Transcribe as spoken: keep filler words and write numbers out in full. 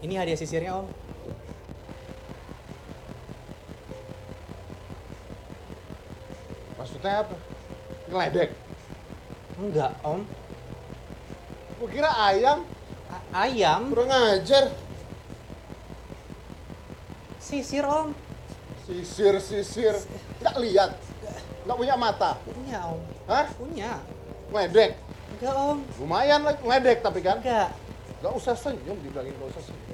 Ini hadiah sisirnya, Om. Maksudnya apa? Ngeledek? Enggak, Om. Gua kira ayam. A- ayam? Kurang ajar. Sisir, Om. Sisir, sisir. Nggak lihat? Nggak punya mata? Punya, Om. Hah? Punya. Ngeledek? Enggak, Om. Lumayan lah, ngeledek tapi kan? Enggak. Nggak usah senyum, dibilangin nggak usah senyum.